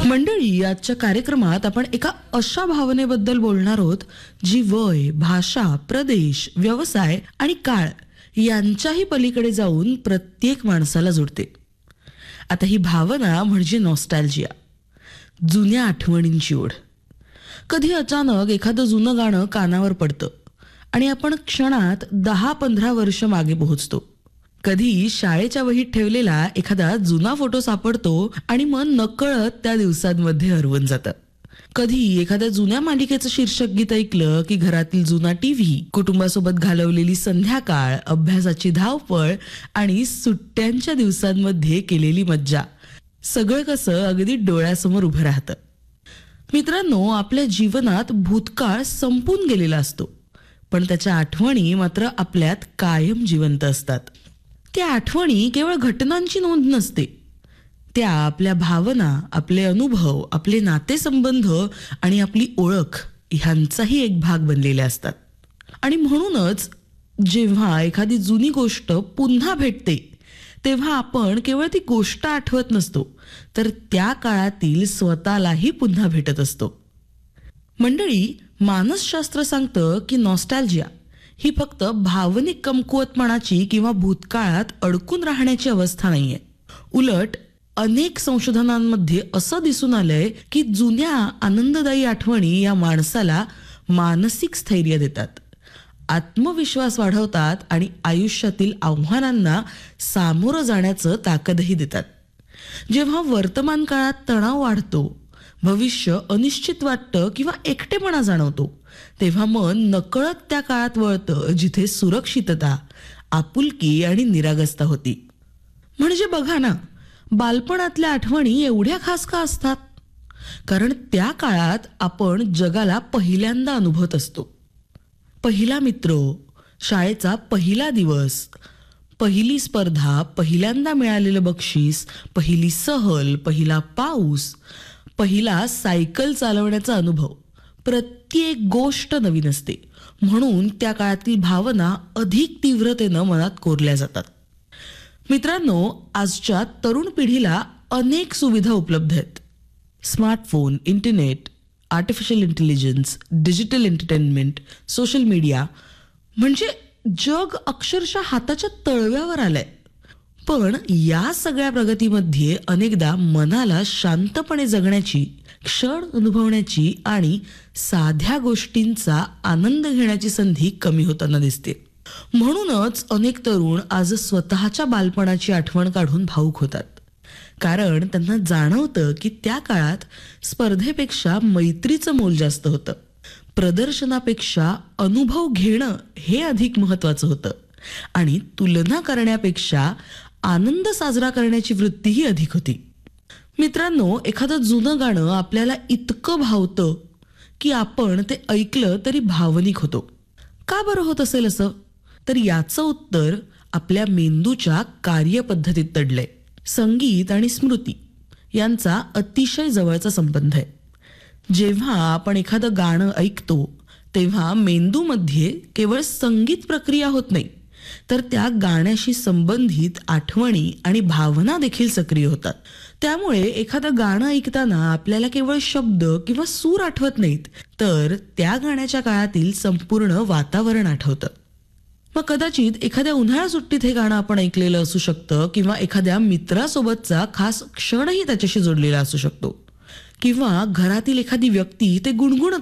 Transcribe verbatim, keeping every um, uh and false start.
मंडळी, आजच्या कार्यक्रमात आपण एका अशा भावनेबद्दल बोलणार आहोत जी वय, भाषा, प्रदेश, व्यवसाय आणि काळ यांच्याही पलीकडे जाऊन प्रत्येक माणसाला जोडते. आता ही भावना म्हणजे नॉस्टॅल्जिया, जुन्या आठवणींची ओढ. कधी अचानक एखादं जुनं गाणं कानावर पडतं आणि आपण क्षणात दहा पंधरा वर्ष मागे पोहोचतो. कधी शाळेच्या वहीत ठेवलेला एखादा जुना फोटो सापडतो आणि मन नकळत त्या दिवसांमध्ये हरवून जातं. कधी एखाद्या जुन्या मालिकेचं शीर्षक गीत ऐकलं की घरातील जुना टीव्ही, कुटुंबासोबत घालवलेली संध्याकाळ, अभ्यासाची धावपळ आणि सुट्ट्यांच्या दिवसांमध्ये केलेली मज्जा, सगळं कसं अगदी डोळ्यासमोर उभं राहतं. मित्रांनो, आपल्या जीवनात भूतकाळ संपून गेलेला असतो, पण त्याच्या आठवणी मात्र आपल्यात कायम जिवंत असतात. त्या आठवणी केवळ घटनांची नोंद नसते, त्या आपल्या भावना, आपले अनुभव, आपले नातेसंबंध आणि आपली ओळख ह्यांचाही एक भाग बनलेले असतात. आणि म्हणूनच जेव्हा एखादी जुनी गोष्ट पुन्हा भेटते तेव्हा आपण केवळ ती गोष्ट आठवत नसतो, तर त्या काळातील स्वतःलाही पुन्हा भेटत असतो. मंडळी, मानसशास्त्र सांगतं की नॉस्टॅल्जिया ही फक्त भावनिक कमकुवतपणाची किंवा भूतकाळात अडकून राहण्याची अवस्था नाहीये. उलट अनेक संशोधनांमध्ये असं दिसून आलंय की जुन्या आनंददायी आठवणी या माणसाला मानसिक स्थैर्य देतात, आत्मविश्वास वाढवतात आणि आयुष्यातील आव्हानांना सामोरं जाण्याचं ताकदही देतात. जेव्हा वर्तमान काळात तणाव वाढतो, भविष्य अनिश्चित वाटतं किंवा एकटेपणा जाणवतो, तेव्हा मन नकळत त्या काळात वळतं जिथे सुरक्षितता, आपुलकी आणि निरागसता होती. म्हणजे बघा ना, बालपणातल्या आठवणी एवढ्या खास का असतात? कारण त्या काळात आपण जगाला पहिल्यांदा अनुभवत असतो. पहिला मित्र, शाळेचा पहिला दिवस, पहिली स्पर्धा, पहिल्यांदा मिळालेलं बक्षीस, पहिली सहल, पहिला पाऊस, पहिला सायकल चालवण्याचा अनुभव, प्रत्येक गोष्ट नवीन असते. म्हणून त्या काळातील भावना अधिक तीव्रतेनं मनात कोरल्या जातात. मित्रांनो, आजच्या तरुण पिढीला अनेक सुविधा उपलब्ध आहेत. Smartphone, internet, artificial intelligence, digital entertainment, social media, म्हणजे जग अक्षरशः हाताच्या तळव्यावर आलंय. पण या सगळ्या प्रगतीमध्ये अनेकदा मनाला शांतपणे जगण्याची, क्षण अनुभवण्याची आणि साध्या गोष्टींचा आनंद घेण्याची संधी कमी होताना दिसते. म्हणूनच अनेक तरुण आज स्वतःच्या बालपणाची आठवण काढून भावुक होतात. कारण त्यांना जाणवतं की त्या काळात स्पर्धेपेक्षा मैत्रीचं मोल जास्त होतं, प्रदर्शनापेक्षा अनुभव घेणं हे अधिक महत्वाचं होतं आणि तुलना करण्यापेक्षा आनंद साजरा करण्याची वृत्तीही अधिक होती. मित्रांनो, एखादं जुनं गाणं आपल्याला इतकं भावतं की आपण ते ऐकलं तरी भावनिक होतो. का बरं होत असेल असं? तर याचं उत्तर आपल्या मेंदूच्या कार्यपद्धतीत दडलंय. संगीत आणि स्मृती यांचा अतिशय जवळचा संबंध आहे. जेव्हा आपण एखादं गाणं ऐकतो तेव्हा मेंदूमध्ये केवळ संगीत प्रक्रिया होत नाही, तर त्या गाण्याशी संबंधित आठवणी आणि भावना देखील सक्रिय होतात. त्यामुळे एखादं गाणं ऐकताना आपल्याला केवळ शब्द किंवा सूर आठवत नाहीत, तर त्या गाण्याच्या काळातील संपूर्ण वातावरण आठवतं. मग कदाचित एखाद्या उन्हाळा सुट्टीत हे गाणं आपण ऐकलेलं असू शकतं किंवा एखाद्या मित्रासोबतचा खास क्षणही त्याच्याशी जोडलेला असू शकतो, किंवा घरातील एखादी व्यक्ती ते गुणगुणत